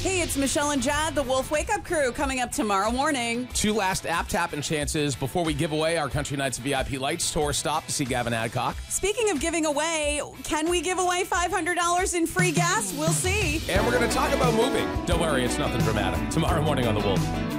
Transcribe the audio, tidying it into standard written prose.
Hey, it's Michelle and Jad, the Wolf Wake Up Crew, coming up tomorrow morning. 2 last app tapping chances before we give away our Country Nights VIP Lights tour stop to see Gavin Adcock. Speaking of giving away, can we give away $500 in free gas? We'll see. And we're going to talk about moving. Don't worry, it's nothing dramatic. Tomorrow morning on The Wolf.